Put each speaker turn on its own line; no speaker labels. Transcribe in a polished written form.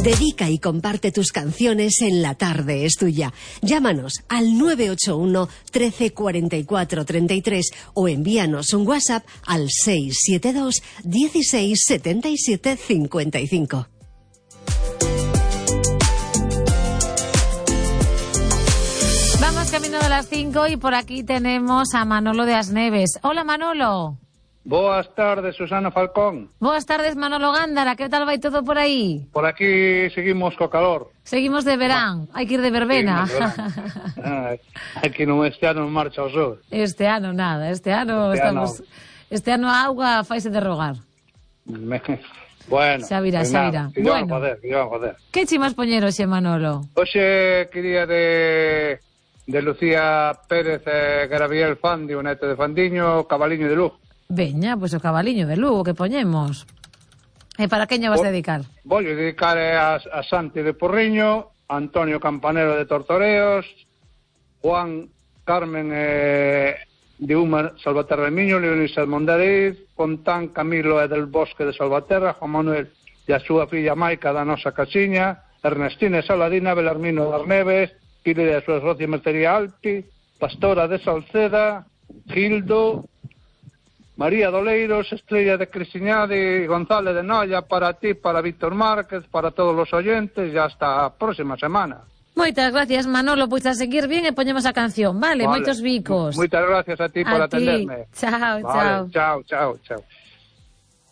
Dedica y comparte tus canciones en La Tarde es Tuya. Llámanos al 981 13 44 33 o envíanos un WhatsApp al 672 16 77 55.
Vamos camino de las 5 y por aquí tenemos a Manolo de Asneves. Hola, Manolo.
Boas tardes, Susana Falcón.
Boas tardes, Manolo Gándara. Que tal vai todo por aí?
Por aquí seguimos co calor.
Seguimos de verán. Hai que ir de verbena.
Aquí este ano en marcha o sur.
Este ano nada. Este ano a auga faise de rogar.
Bueno.
Xa virá, xa virá.
Bueno, joder.
Que chimas poñer hoxe, Manolo?
Hoxe quería de Lucía Pérez e Garabiel Fandi, o neto de Fandiño, Cabaliño de Lugo.
Veña, pois o Cabaliño de Lugo que poñemos. E para quen vas a dedicar?
Vou dedicar a Santi de Porriño, Antonio Campanero de Tortoreos, Juan Carmen de Uma Salvaterra de Miño, Leonisa de Mondariz, Fontán Camilo e del Bosque de Salvaterra, Juan Manuel e a súa filla Maica da nosa casiña, Ernestina e Saladina, Belarmino das Neves, Pile da súa socia Mercería Alpi, Pastora de Salceda, Gildo, María Doleiros, Estrella de Crisiñade, González de Noia, para ti, para Víctor Márquez, para todos os oyentes, e hasta a próxima semana.
Moitas gracias, Manolo, pois a seguir bien e poñemos a canción, vale? Moitos bicos.
Moitas gracias a ti por atenderme.
Chao,
vale, chao.